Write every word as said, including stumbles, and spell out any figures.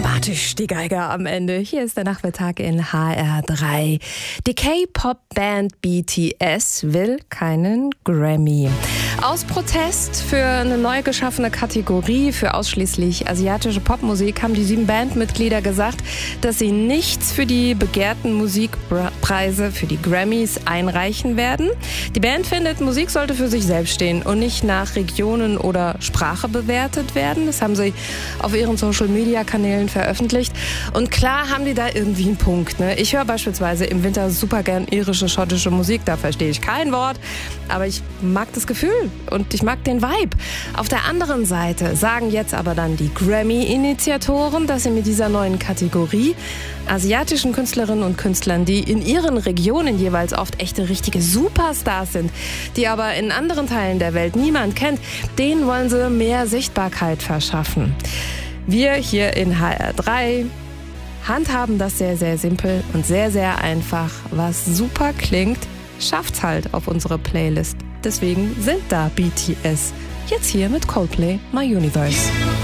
dramatisch, die Geiger am Ende. Hier ist der Nachmittag in H R drei. Die K-Pop-Band B T S will keinen Grammy. Aus Protest für eine neu geschaffene Kategorie für ausschließlich asiatische Popmusik haben die sieben Bandmitglieder gesagt, dass sie nichts für die begehrten Musikpreise für die Grammys einreichen werden. Die Band findet, Musik sollte für sich selbst stehen und nicht nach Regionen oder Sprache bewertet werden. Das haben sie auf ihren Social-Media-Kanälen veröffentlicht. Und klar haben die da irgendwie einen Punkt. Ne? Ich höre beispielsweise im Winter super gern irische, schottische Musik. Da verstehe ich kein Wort. Aber ich mag das Gefühl und ich mag den Vibe. Auf der anderen Seite sagen jetzt aber dann die Grammy-Initiatoren, dass sie mit dieser neuen Kategorie asiatischen Künstlerinnen und Künstlern, die in ihren Regionen jeweils oft echte, richtige Superstars sind, die aber in anderen Teilen der Welt niemand kennt, denen wollen sie mehr Sichtbarkeit verschaffen. Wir hier in H R drei handhaben das sehr, sehr simpel und sehr, sehr einfach. Was super klingt, schafft's halt auf unsere Playlist. Deswegen sind da B T S. Jetzt hier mit Coldplay My Universe.